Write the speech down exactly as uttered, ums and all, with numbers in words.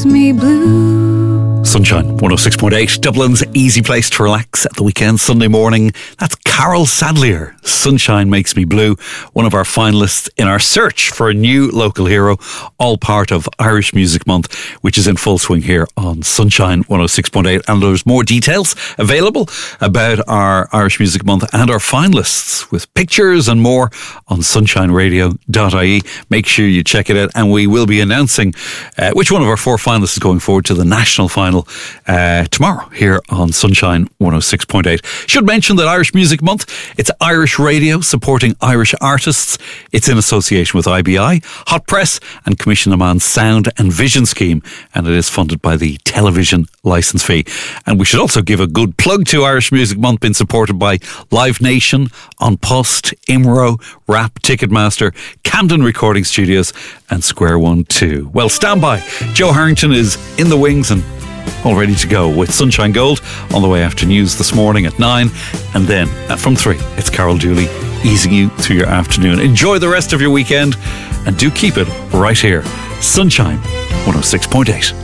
makes me blue. Sunshine one oh six point eight, Dublin's easy place to relax at the weekend, Sunday morning. That's Carol Sadlier, Sunshine Makes Me Blue, one of our finalists in our search for a new local hero, all part of Irish Music Month, which is in full swing here on Sunshine one oh six point eight. And there's more details available about our Irish Music Month and our finalists with pictures and more on sunshine radio dot I E. Make sure you check it out, and we will be announcing uh, which one of our four finalists is going forward to the national final uh, tomorrow here on Sunshine one oh six point eight. Should mention that Irish Music Month, it's Irish radio supporting Irish artists. It's in association with I B I, Hot Press and Commission a Man's Sound and Vision Scheme, and it is funded by the television licence fee. And we should also give a good plug to Irish Music Month, being supported by Live Nation, On Post, Imro, Rap, Ticketmaster, Camden Recording Studios and Square One Two. Well, stand by. Joe Harrington is in the wings and all ready to go with Sunshine Gold on the way after news this morning at nine, and then uh, from three it's Carol Dooley easing you through your afternoon. Enjoy the rest of your weekend and do keep it right here. Sunshine one oh six point eight.